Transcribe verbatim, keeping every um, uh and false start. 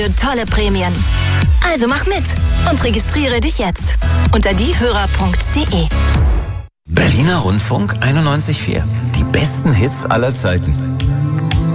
für tolle Prämien. Also mach mit und registriere dich jetzt unter diehörer punkt de. Berliner Rundfunk einundneunzig Komma vier. Die besten Hits aller Zeiten.